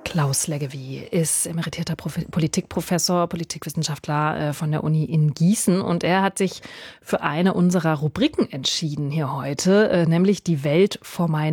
Klaus Leggevi ist emeritierter Politikprofessor, Politikwissenschaftler von der Uni in Gießen. Und er hat sich für eine unserer Rubriken entschieden hier heute, nämlich die Welt vor meinen